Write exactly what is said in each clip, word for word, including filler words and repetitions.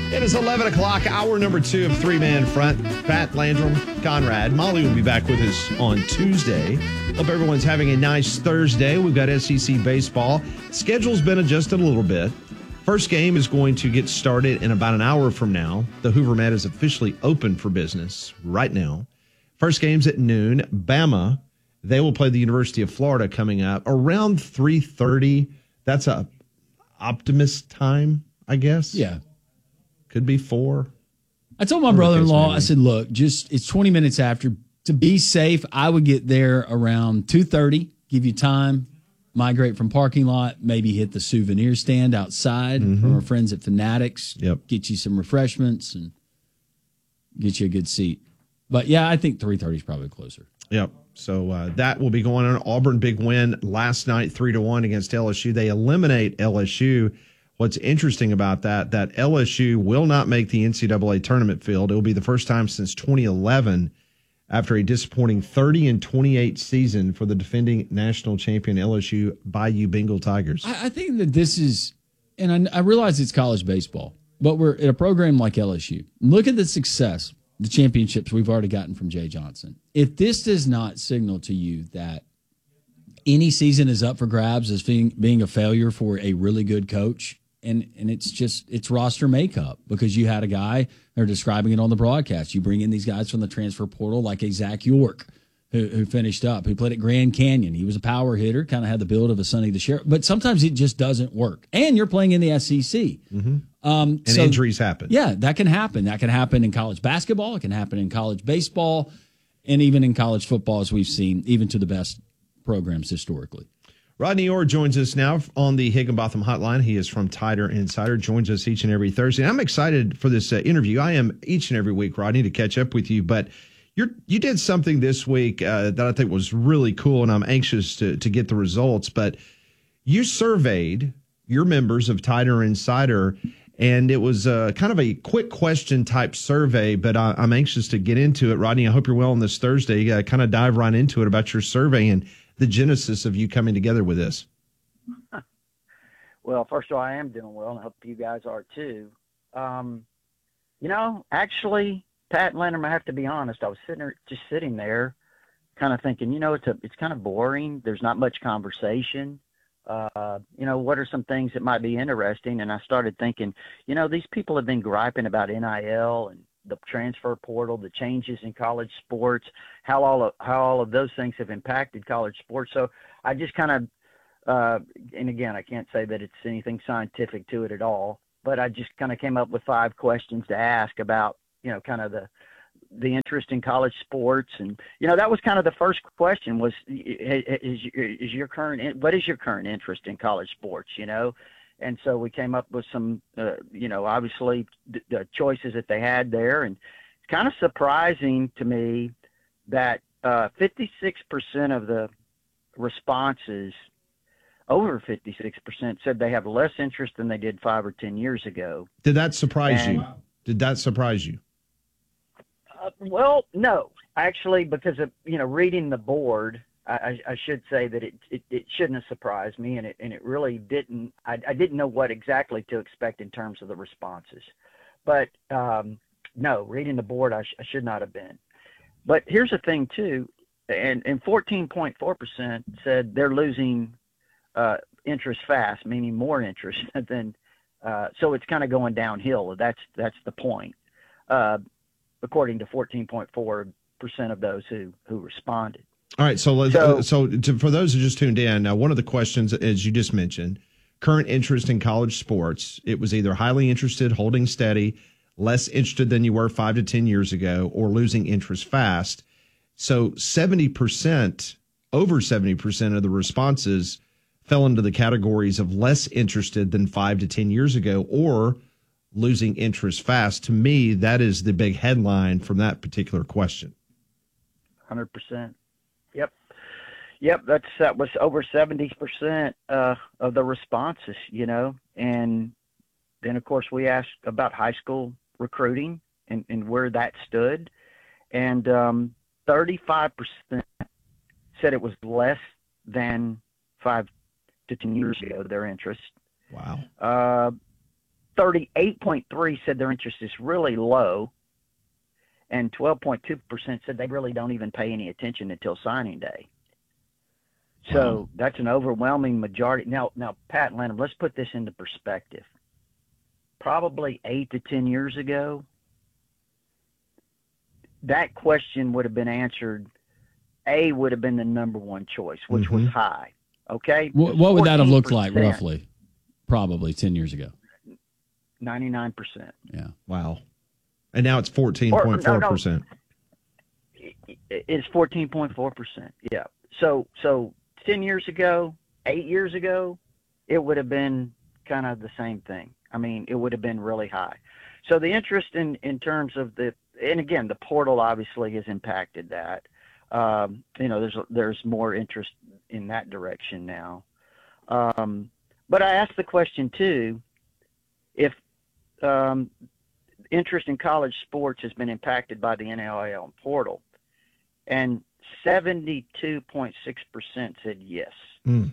It is eleven o'clock, hour number two of Three Man Front. Pat Landrum, Conrad. Molly will be back with us on Tuesday. Hope everyone's having a nice Thursday. We've got S E C baseball. Schedule's been adjusted a little bit. First game is going to get started in about an hour from now. The Hoover Met is officially open for business right now. First game's at noon. Bama, they will play the University of Florida coming up around three thirty. That's a optimist time, I guess. Yeah. Could be four. I told my brother-in-law, I said, look, just it's twenty minutes after. To be safe, I would get there around two thirty, give you time, migrate from parking lot, maybe hit the souvenir stand outside mm-hmm. from our friends at Fanatics, yep. get you some refreshments, and get you a good seat. But, yeah, I think three thirty is probably closer. Yep. So uh, that will be going on. Auburn, big win last night, three to one against L S U. They eliminate L S U. What's interesting about that, that L S U will not make the N C double A tournament field. It will be the first time since twenty eleven after a disappointing thirty and twenty-eight season for the defending national champion L S U Bayou Bengal Tigers. I, I think that this is, and I, I realize it's college baseball, but we're at a program like L S U. Look at the success, the championships we've already gotten from Jay Johnson. If this does not signal to you that any season is up for grabs as being, being a failure for a really good coach, And and it's just, it's roster makeup because you had a guy, they're describing it on the broadcast. You bring in these guys from the transfer portal like a Zach York who, who finished up, who played at Grand Canyon. He was a power hitter, kind of had the build of a Sonny the Sheriff, but sometimes it just doesn't work. And you're playing in the S E C. Mm-hmm. Um, and so, injuries happen. Yeah, that can happen. That can happen in college basketball. It can happen in college baseball and even in college football, as we've seen, even to the best programs historically. Rodney Orr joins us now on the Higginbotham Hotline. He is from Tider Insider, joins us each and every Thursday. I'm excited for this uh, interview. I am each and every week, Rodney, to catch up with you. But you're, you did something this week uh, that I think was really cool, and I'm anxious to, to get the results. But you surveyed your members of Tider Insider, and it was uh, kind of a quick question type survey, but I, I'm anxious to get into it. Rodney, I hope you're well on this Thursday. Uh, kind of dive right into it about your survey and the genesis of you coming together with this. Well, first of all, I am doing well, and I hope you guys are too. Um, you know, actually, Pat and Landrum, I have to be honest, I was sitting there, just sitting there kind of thinking, you know, it's a, it's kind of boring. There's not much conversation. Uh, you know, what are some things that might be interesting? And I started thinking, you know, these people have been griping about N I L and the transfer portal, the changes in college sports, how all of, how all of those things have impacted college sports. So I just kind of, uh, and again, I can't say that it's anything scientific to it at all, but I just kind of came up with five questions to ask about, you know, kind of the, the interest in college sports. And, you know, that was kind of the first question was, is, is your current, what is your current interest in college sports, you know? And so we came up with some, uh, you know, obviously the, the choices that they had there. And it's kind of surprising to me that uh, fifty-six percent of the responses, over fifty-six percent, said they have less interest than they did five or ten years ago. Did that surprise and, you? Did that surprise you? Uh, well, no, actually, because of, you know, reading the board, I, I should say that it, it, it shouldn't have surprised me, and it and it really didn't. I, I didn't know what exactly to expect in terms of the responses, but um, no, reading the board, I, sh- I should not have been. But here's the thing too, and and fourteen point four percent said they're losing uh, interest fast, meaning more interest than. Uh, so it's kind of going downhill. That's that's the point, uh, according to fourteen point four percent of those who who responded. All right, so let's, so, so to, for those who just tuned in, uh, one of the questions, as you just mentioned, current interest in college sports. It was either highly interested, holding steady, less interested than you were five to ten years ago, or losing interest fast. So seventy percent, over seventy percent of the responses fell into the categories of less interested than five to ten years ago, or losing interest fast. To me, that is the big headline from that particular question. one hundred percent. Yep. Yep. That's, that was over seventy percent uh, of the responses, you know, and then of course we asked about high school recruiting and, and where that stood. And um, thirty-five percent said it was less than five to ten years ago, their interest. Wow. Uh, thirty-eight point three said their interest is really low, and twelve point two percent said they really don't even pay any attention until signing day. So wow. That's an overwhelming majority. Now, now, Pat and Lanham, let's put this into perspective. Probably eight to ten years ago, that question would have been answered. A would have been the number one choice, which mm-hmm. was high. Okay. What, what would that have looked like roughly? Probably ten years ago. ninety-nine percent. Yeah. Wow. And now it's fourteen point four percent. It's fourteen point four percent. Yeah. So, so ten years ago, eight years ago, it would have been kind of the same thing. I mean, it would have been really high. So the interest in, in terms of the, and again, the portal obviously has impacted that. Um, you know, there's, there's more interest in that direction now. Um, but I asked the question too, if, um, interest in college sports has been impacted by the N I L and portal, and seventy-two point six percent said yes. Mm.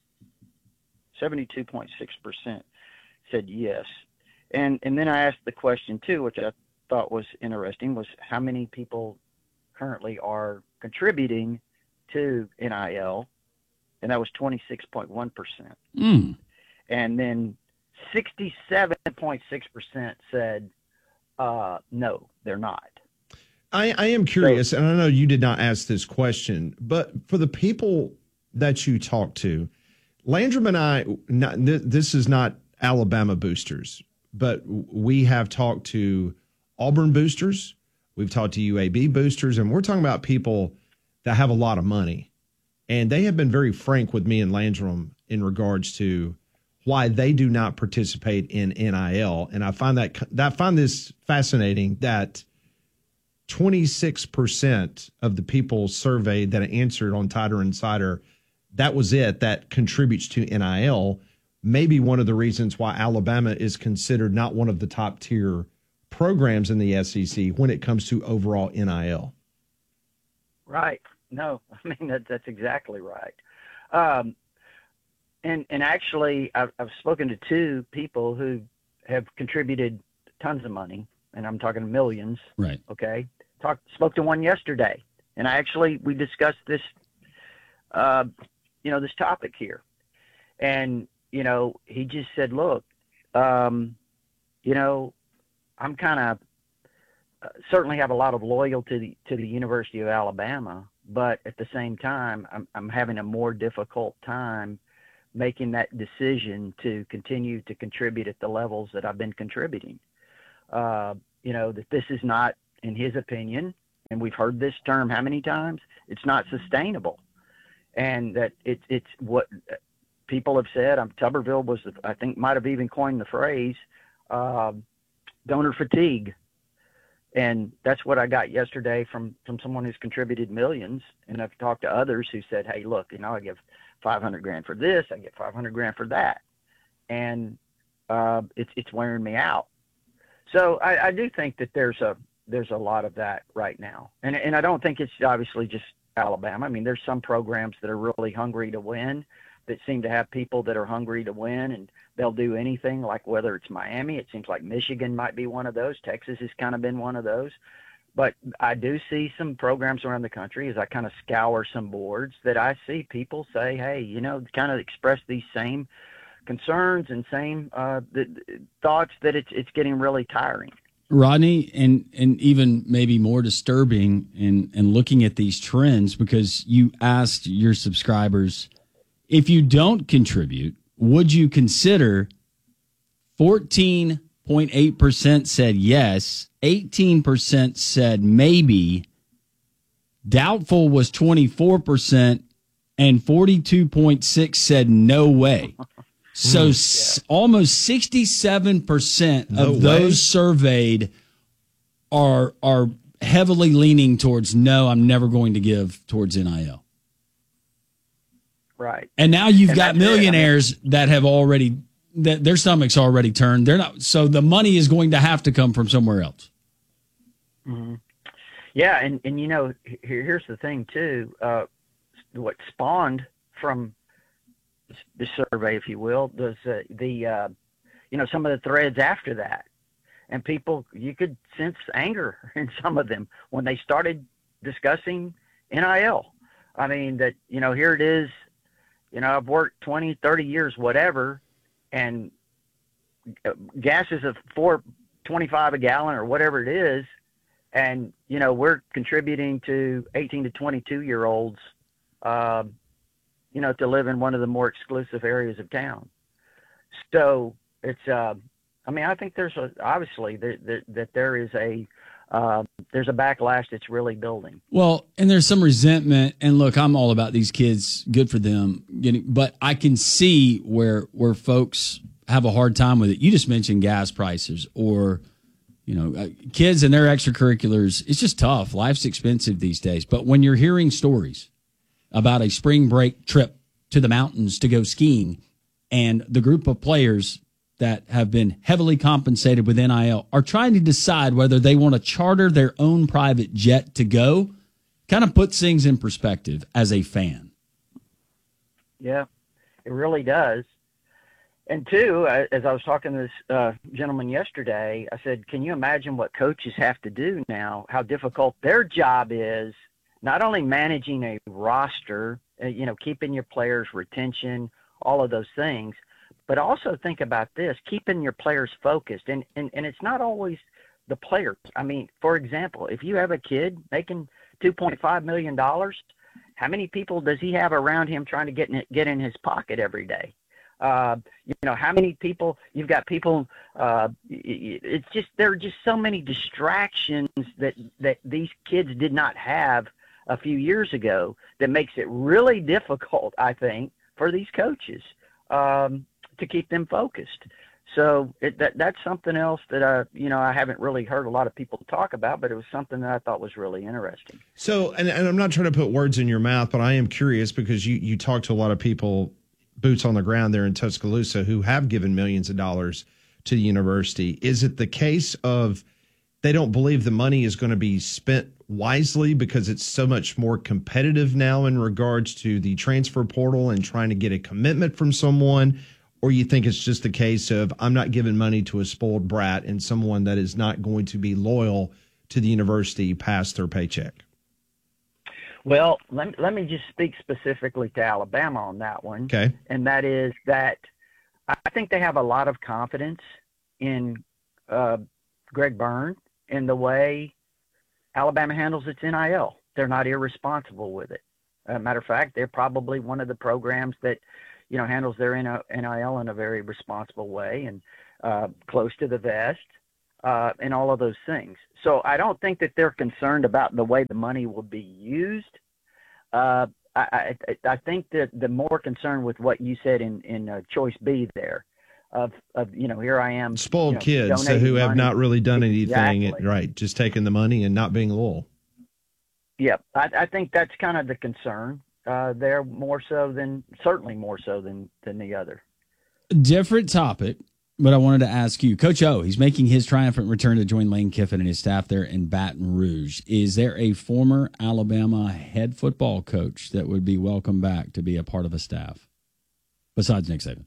seventy-two point six percent said yes. And and then I asked the question too, which I thought was interesting, was how many people currently are contributing to N I L, and that was twenty-six point one percent. Mm. And then sixty-seven point six percent said uh, no, they're not. I, I am curious, so, and I know you did not ask this question, but for the people that you talk to, Landrum and I, not, this is not Alabama boosters, but we have talked to Auburn boosters, we've talked to U A B boosters, and we're talking about people that have a lot of money. And they have been very frank with me and Landrum in regards to why they do not participate in N I L. And I find that, I find this fascinating that twenty-six percent of the people surveyed that answered on Tider Insider, that was it, that contributes to N I L. Maybe one of the reasons why Alabama is considered not one of the top tier programs in the S E C when it comes to overall N I L. Right. No, I mean, that, that's exactly right. Um, and, and actually, I've, I've spoken to two people who have contributed tons of money, and I'm talking millions. Right. Okay. Talked, spoke to one yesterday, and I actually, we discussed this, uh, you know, this topic here. And, you know, he just said, look, um, you know, I'm kind of uh, certainly have a lot of loyalty to the, to the University of Alabama, but at the same time, I'm, I'm having a more difficult time making that decision to continue to contribute at the levels that I've been contributing. Uh, you know, that this is not, in his opinion, and we've heard this term how many times, it's not sustainable. And that it's, it's what people have said. Um, Tuberville was, I think, might have even coined the phrase, uh, donor fatigue. And that's what I got yesterday from, from someone who's contributed millions. And I've talked to others who said, hey, look, you know, I give five hundred grand for this, I get five hundred grand for that. And uh, it's, it's wearing me out. So I, I do think that there's a, there's a lot of that right now. And, and I don't think it's obviously just Alabama. I mean, there's some programs that are really hungry to win, that seem to have people that are hungry to win, and they'll do anything, like whether it's Miami, it seems like Michigan might be one of those. Texas has kind of been one of those. But I do see some programs around the country, as I kind of scour some boards, that I see people say, hey, you know, kind of express these same concerns and same uh, the, the thoughts that it's it's getting really tiring. Rodney, and and even maybe more disturbing in, in looking at these trends, because you asked your subscribers, if you don't contribute, would you consider? fourteen point eight percent said yes, eighteen percent said maybe, doubtful was twenty-four percent, and forty-two point six said no way. So mm, s- yeah. almost sixty-seven percent no of those way. surveyed are are heavily leaning towards no, I'm never going to give towards N I L. Right. And now you've and got millionaires I mean, that have already, that their stomachs already turned. They're not, so the money is going to have to come from somewhere else. Mm-hmm. Yeah. And, and, you know, here, here's the thing too, uh, what spawned from the survey, if you will, was uh, the, uh, you know, some of the threads after that. And people, you could sense anger in some of them when they started discussing N I L. I mean, that, you know, here it is, you know, I've worked twenty, thirty years, whatever, and gas is a four twenty-five a gallon or whatever it is. And, you know, we're contributing to eighteen to twenty-two year olds, uh, you know, to live in one of the more exclusive areas of town. So it's, uh, I mean, I think there's a, obviously that, that, that there is a, uh, there's a backlash that's really building. Well, and there's some resentment. And look, I'm all about these kids. Good for them. Getting, but I can see where where folks have a hard time with it. You just mentioned gas prices, or you know, uh, kids and their extracurriculars. It's just tough. Life's expensive these days. But when you're hearing stories about a spring break trip to the mountains to go skiing, and the group of players that have been heavily compensated with N I L are trying to decide whether they want to charter their own private jet to go, kind of puts things in perspective as a fan. Yeah, it really does. And two, as I was talking to this uh, gentleman yesterday, I said, can you imagine what coaches have to do now, how difficult their job is, not only managing a roster, uh, you know, keeping your players' retention, all of those things, but also think about this, keeping your players focused. And, and, and it's not always the players. I mean, for example, if you have a kid making two point five million dollars, how many people does he have around him trying to get in, get in his pocket every day? Uh, you know, how many people, you've got people, uh, it's just, there are just so many distractions that, that these kids did not have a few years ago that makes it really difficult, I think, for these coaches um, to keep them focused. So it, that that's something else that I, you know, I haven't really heard a lot of people talk about, but it was something that I thought was really interesting. So, and, and I'm not trying to put words in your mouth, but I am curious because you, you talk to a lot of people, boots on the ground there in Tuscaloosa, who have given millions of dollars to the university. Is it the case of they don't believe the money is going to be spent wisely because it's so much more competitive now in regards to the transfer portal and trying to get a commitment from someone? Or you think it's just a case of I'm not giving money to a spoiled brat and someone that is not going to be loyal to the university past their paycheck? Well, let, let me just speak specifically to Alabama on that one. Okay. And that is that I think they have a lot of confidence in uh, Greg Byrne and the way Alabama handles its N I L. They're not irresponsible with it. As a matter of fact, they're probably one of the programs that, you know, handles their N I L in a very responsible way and uh, close to the vest uh, and all of those things. So I don't think that they're concerned about the way the money will be used. Uh, I, I, I think that the more concerned with what you said in, in uh, choice B there of, of, you know, here I am. Spoiled you know, kids so who have money. not really done anything, Exactly. right, just taking the money and not being loyal. Yep. I, I think that's kind of the concern uh, there, more so than, certainly more so than, than the other. Different topic, but I wanted to ask you, Coach O, he's making his triumphant return to join Lane Kiffin and his staff there in Baton Rouge. Is there a former Alabama head football coach that would be welcome back to be a part of a staff besides Nick Saban?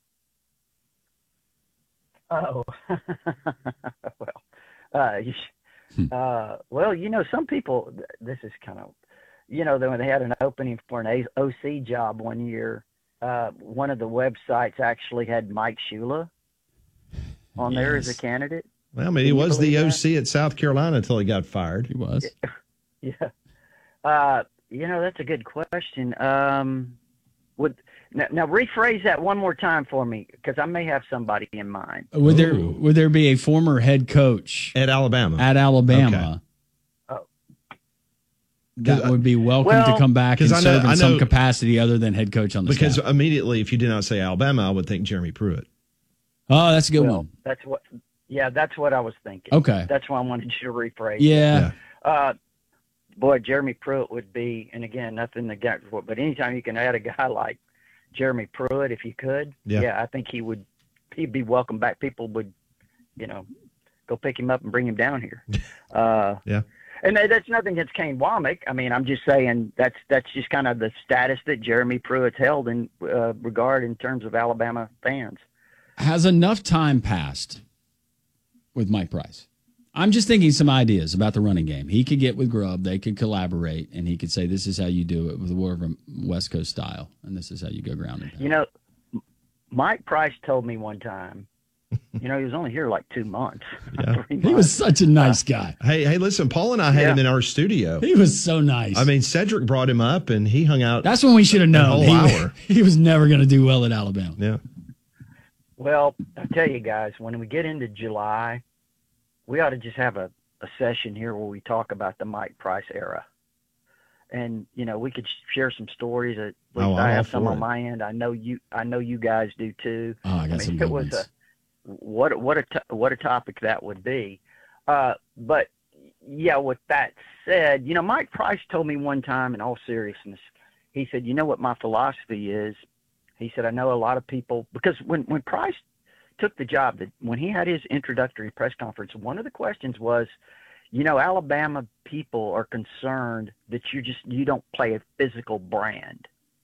Oh, well, uh, you, uh, well, you know, some people, this is kind of, you know, when they had an opening for an O C job one year, uh, one of the websites actually had Mike Shula on yes. there as a candidate. Well, I mean, he was the O C that? at South Carolina until he got fired. He was. Yeah. Uh, you know, that's a good question. Um, would now, now rephrase that one more time for me, because I may have somebody in mind. Would there would there be a former head coach at Alabama? At Alabama. Okay. Oh. That would be welcome well, to come back and I know, serve in I know, some capacity other than head coach on the because staff. Because immediately, if you did not say Alabama, I would think Jeremy Pruitt. Oh, that's a good well, one. That's what. Yeah, that's what I was thinking. Okay. That's why I wanted you to rephrase. Yeah. yeah. Uh, boy, Jeremy Pruitt would be, and again, nothing against it, but anytime you can add a guy like Jeremy Pruitt, if you could, yeah, yeah I think he would. He'd be welcome back. People would, you know, go pick him up and bring him down here. Uh, yeah. And that's nothing against Kane Womack. I mean, I'm just saying that's that's just kind of the status that Jeremy Pruitt's held in uh, regard in terms of Alabama fans. Has enough time passed with Mike Price? I'm just thinking some ideas about the running game. He could get with Grubb, they could collaborate, and he could say, this is how you do it with more of a West Coast style, and this is how you go ground and pound. You know, Mike Price told me one time, you know, he was only here like two months. Yeah. He was such a nice guy. Hey, hey, listen, Paul and I had Yeah. him in our studio. He was so nice. I mean, Cedric brought him up, and he hung out. That's when we should have known. whole He, hour. he was never going to do well at Alabama. Yeah. Well, I tell you guys, when we get into July, we ought to just have a, a session here where we talk about the Mike Price era. And, you know, we could share some stories. At least Oh, I'm I all have some for on it. my end. I know you I know you guys do too. Oh, I got I mean, some it good was ones. a what what a t- what a topic that would be. Uh, but yeah, with that said, you know, Mike Price told me one time, in all seriousness, he said, "You know what my philosophy is?" He said, "I know a lot of people because when when Price took the job, that when he had his introductory press conference, one of the questions was, you know, Alabama people are concerned that you just you don't play a physical brand.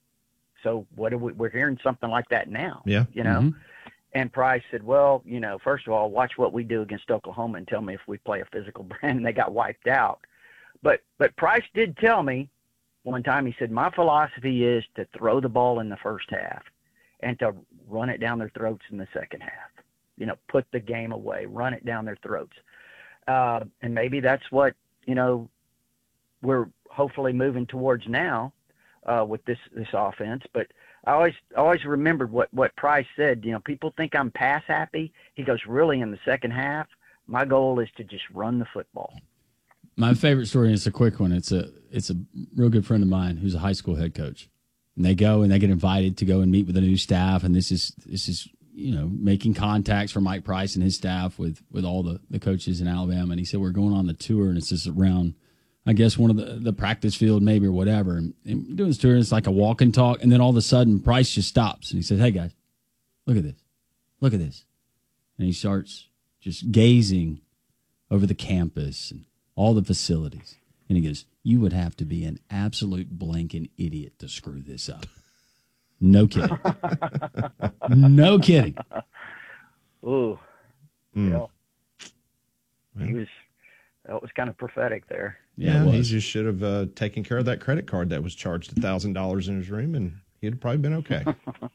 So what are we? We're hearing something like that now. Yeah. You know." Mhm. And Price said, well, you know, first of all, watch what we do against Oklahoma and tell me if we play a physical brand. And they got wiped out. But but Price did tell me one time, he said, my philosophy is to throw the ball in the first half and to run it down their throats in the second half. You know, put the game away, run it down their throats. Uh, and maybe that's what, you know, we're hopefully moving towards now uh, with this, this offense. But I always always remembered what, what Price said. You know, people think I'm pass happy. He goes, really, in the second half, my goal is to just run the football. My favorite story, and it's a quick one. It's a it's a real good friend of mine who's a high school head coach. And they go and they get invited to go and meet with the new staff. And this is this is you know making contacts for Mike Price and his staff with with all the, the coaches in Alabama. And he said, we're going on the tour, and it's just around, I guess, one of the, the practice field maybe or whatever. And, and doing this tour, it's like a walk and talk. And then all of a sudden, Price just stops. And he says, hey, guys, look at this. Look at this. And he starts just gazing over the campus and all the facilities. And he goes, you would have to be an absolute blanking idiot to screw this up. No kidding. No kidding. Ooh, Mm. you know, he was, that was kind of prophetic there. Yeah, Yeah, it he was. just should have uh, taken care of that credit card that was charged a thousand dollars in his room, and he'd have probably been okay.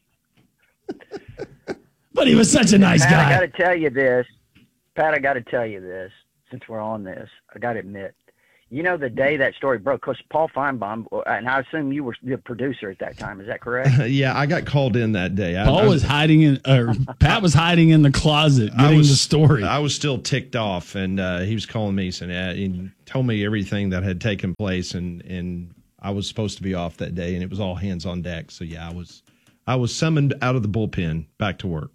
But he was such a nice Pat, I guy. got to tell you this. Pat, I got to tell you this. Since we're on this, I got to admit, you know, the day that story broke, because Paul Feinbaum, and I assume you were the producer at that time. Is that correct? Yeah, I got called in that day. I, Paul I, was hiding in, or Pat was hiding in the closet I getting was the story. I was still ticked off, and uh, he was calling me and, uh, and told me everything that had taken place, and and I was supposed to be off that day, and it was all hands on deck. So yeah, I was I was summoned out of the bullpen back to work.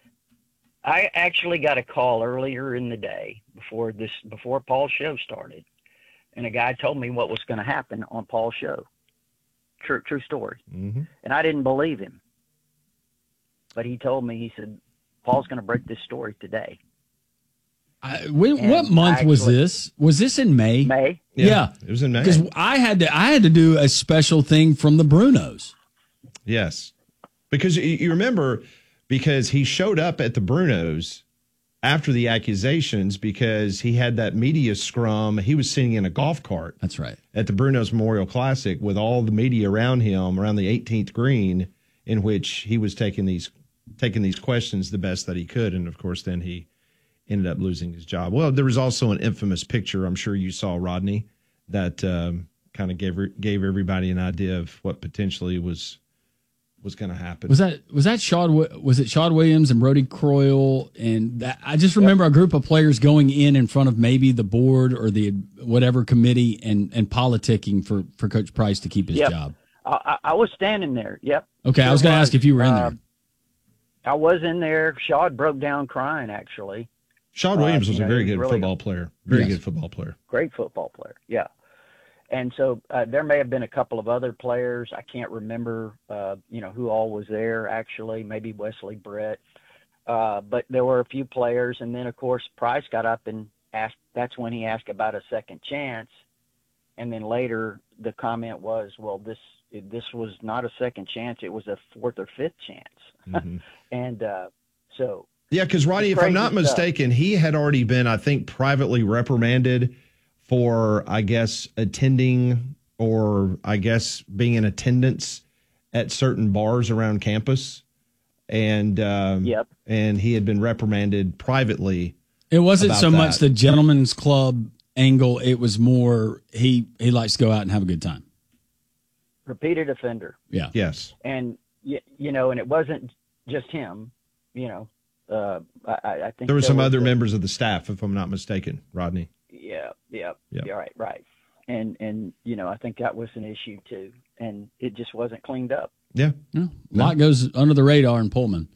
I actually got a call earlier in the day before this, before Paul's show started, and a guy told me what was going to happen on Paul's show. True, true story. Mm-hmm. And I didn't believe him, but he told me, he said, Paul's going to break this story today. I, when, And what month I was actually- this? Was this in May? May. Yeah. It was in May. Because I had to, I had to do a special thing from the Brunos. Yes, because you, you remember, because he showed up at the Brunos after the accusations because he had that media scrum. He was sitting in a golf cart That's right. at the Brunos Memorial Classic with all the media around him around the eighteenth green, in which he was taking these taking these questions the best that he could, and of course, then he ended up losing his job. Well, there was also an infamous picture, I'm sure you saw, Rodney, that um, kind of gave gave everybody an idea of what potentially was was going to happen. Was that was that Shad was it Shad Williams and Brody Croyle, and that, I just remember a group of players going in in front of maybe the board or the whatever committee and and politicking for for Coach Price to keep his Yep. job. I, I I was standing there. Yep. Okay, I Sure was going to ask if you were in there. Uh, I was in there. Shad broke down crying, actually. Sean Uh, Williams you was a know, very he's good really- football player. Very Yes. good football player. Great football player. Yeah. And so uh, there may have been a couple of other players. I can't remember, uh, you know, who all was there, actually. Maybe Wesley Brett. Uh, but there were a few players. And then, of course, Price got up and asked. That's when he asked about a second chance. And then later the comment was, well, this this was not a second chance. It was a fourth or fifth chance. Mhm. And uh, So yeah, because Rodney, if I'm not stuff. mistaken, he had already been, I think, privately reprimanded for, I guess, attending or I guess being in attendance at certain bars around campus. And um, yep. and he had been reprimanded privately. It wasn't about so that. much the gentleman's club angle. It was more he he likes to go out and have a good time. Repeated offender. Yeah. Yes. And you, you know, and it wasn't just him. You know, uh, I, I think there were some was other a, members of the staff, if I'm not mistaken, Rodney. Yeah. Yeah. Yeah. Yeah. Right. Right. And and you know, I think that was an issue too, and it just wasn't cleaned up. Yeah. yeah. A lot goes under the radar in Pullman.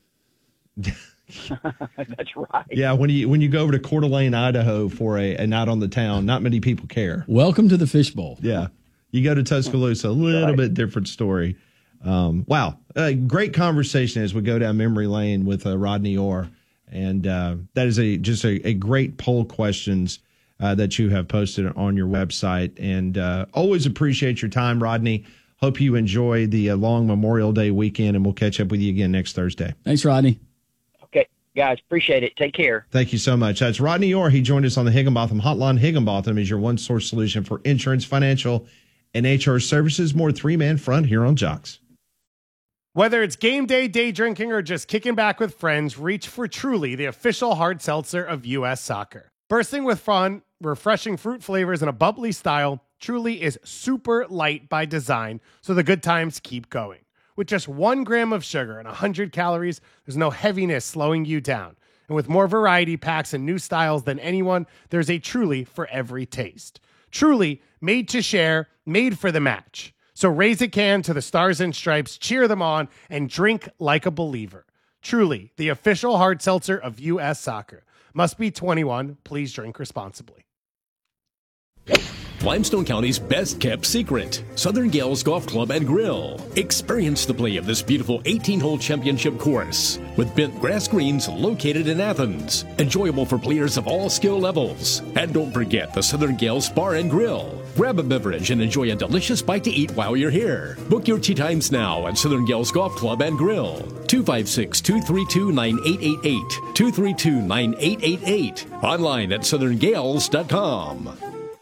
That's right. Yeah, when you when you go over to Coeur d'Alene, Idaho for a, a night on the town, not many people care. Welcome to the Fishbowl. Yeah. You go to Tuscaloosa, a little Right. bit different story. Um, wow. Uh, great conversation as we go down memory lane with uh, Rodney Orr. And uh, that is a just a, a great poll questions uh, that you have posted on your website. And uh, always appreciate your time, Rodney. Hope you enjoy the uh, long Memorial Day weekend, and we'll catch up with you again next Thursday. Thanks, Rodney. Okay, guys, appreciate it. Take care. Thank you so much. That's Rodney Orr. He joined us on the Higginbotham Hotline. Higginbotham is your one-source solution for insurance, financial, and H R services. More three-man front here on Jocks. Whether it's game day, day drinking, or just kicking back with friends, reach for Truly, the official hard seltzer of U S Soccer. Bursting with fun, refreshing fruit flavors, and a bubbly style, Truly is super light by design, so the good times keep going. With just one gram of sugar and one hundred calories, there's no heaviness slowing you down. And with more variety packs and new styles than anyone, there's a Truly for every taste. Truly, made to share, made for the match. So raise a can to the Stars and Stripes, cheer them on, and drink like a believer. Truly, the official hard seltzer of U S Soccer. Must be twenty-one. Please drink responsibly. Limestone County's best-kept secret, Southern Gales Golf Club and Grill. Experience the play of this beautiful eighteen-hole championship course with bent grass greens located in Athens. Enjoyable for players of all skill levels. And don't forget the Southern Gales Bar and Grill. Grab a beverage and enjoy a delicious bite to eat while you're here. Book your tee times now at Southern Gales Golf Club and Grill. two five six, two three two, nine eight eight eight. two three two, nine eight eight eight. Online at southern gales dot com.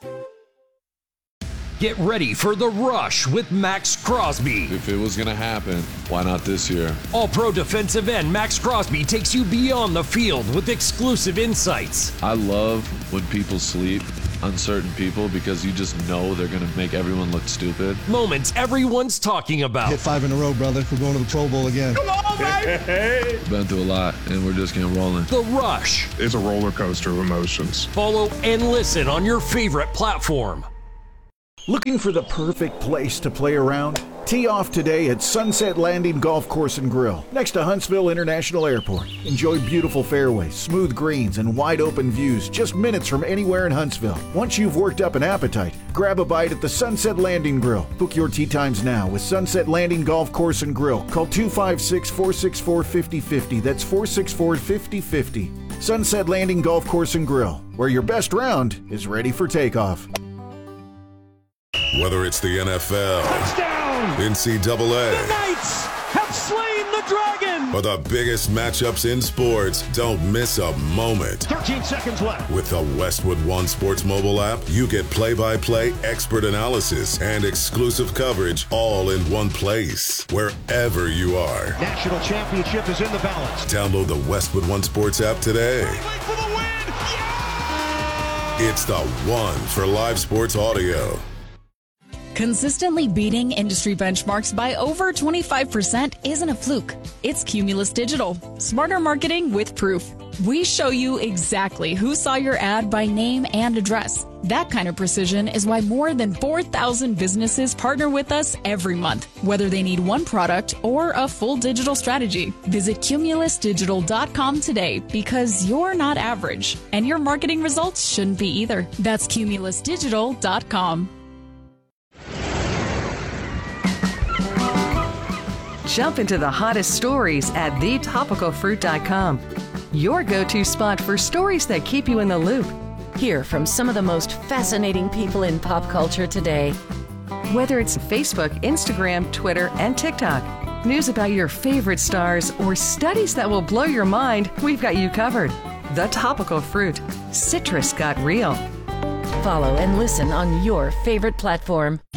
Get ready for The Rush with Max Crosby. If it was going to happen, why not this year? All-pro defensive end Max Crosby takes you beyond the field with exclusive insights. I love when people sleep on certain people because you just know they're going to make everyone look stupid. Moments everyone's talking about. Hit five in a row, brother. We're going to the Pro Bowl again. Come on, baby! Been through a lot, and we're just getting rolling. The Rush. It's a roller coaster of emotions. Follow and listen on your favorite platform. Looking for the perfect place to play around? Tee off today at Sunset Landing Golf Course and Grill, next to Huntsville International Airport. Enjoy beautiful fairways, smooth greens, and wide open views just minutes from anywhere in Huntsville. Once you've worked up an appetite, grab a bite at the Sunset Landing Grill. Book your tee times now with Sunset Landing Golf Course and Grill. Call two five six, four six four, five oh five oh. That's four six four, five oh five oh. Sunset Landing Golf Course and Grill, where your best round is ready for takeoff. Whether it's the N F L, touchdown, N C double A, the Knights have slain the dragon, or the biggest matchups in sports, don't miss a moment. thirteen seconds left. With the Westwood One Sports mobile app, you get play-by-play, expert analysis, and exclusive coverage all in one place, wherever you are. National championship is in the balance. Download the Westwood One Sports app today. For the win. Yeah! It's the one for live sports audio. Consistently beating industry benchmarks by over twenty-five percent isn't a fluke. It's Cumulus Digital. Smarter marketing with proof. We show you exactly who saw your ad by name and address. That kind of precision is why more than four thousand businesses partner with us every month, whether they need one product or a full digital strategy. Visit cumulus digital dot com today because you're not average, and your marketing results shouldn't be either. That's cumulus digital dot com. Jump into the hottest stories at the topical fruit dot com. Your go-to spot for stories that keep you in the loop. Hear from some of the most fascinating people in pop culture today. Whether it's Facebook, Instagram, Twitter, and TikTok. news about your favorite stars, or studies that will blow your mind, we've got you covered. The Topical Fruit. Citrus got real. Follow and listen on your favorite platform.